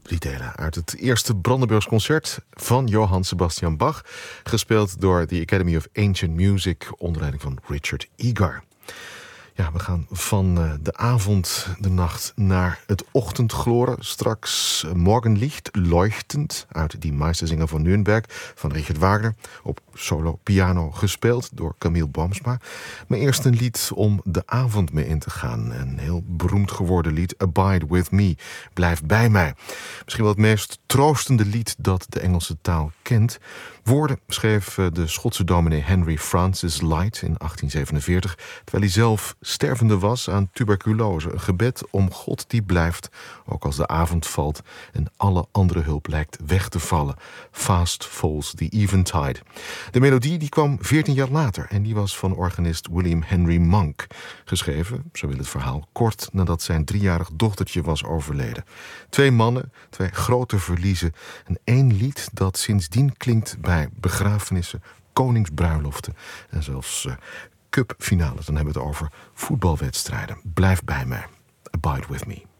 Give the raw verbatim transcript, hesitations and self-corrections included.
drie delen uit het eerste Brandenburgs concert van Johann Sebastian Bach, gespeeld door de Academy of Ancient Music onder leiding van Richard Egar. Ja, we gaan van de avond, de nacht, naar het ochtendgloren. Straks Morgenlicht, leuchtend, uit Die Meistersinger van Nürnberg van Richard Wagner. Op solo piano gespeeld door Camille Boomsma. Maar eerst een lied om de avond mee in te gaan. Een heel beroemd geworden lied, Abide With Me, Blijf bij mij. Misschien wel het meest troostende lied dat de Engelse taal kent. Woorden schreef de Schotse dominee Henry Francis Lyte in achttien zevenenveertig... terwijl hij zelf stervende was aan tuberculose. Een gebed om God die blijft, ook als de avond valt en alle andere hulp lijkt weg te vallen. Fast falls the eventide. De melodie die kwam veertien jaar later en die was van organist William Henry Monk. Geschreven, zo wil het verhaal, kort nadat zijn driejarig dochtertje was overleden. Twee mannen, twee grote verliezen en één lied dat sindsdien klinkt bij begrafenissen, koningsbruiloften en zelfs uh, cupfinales. Dan hebben we het over voetbalwedstrijden. Blijf bij mij. Abide with me.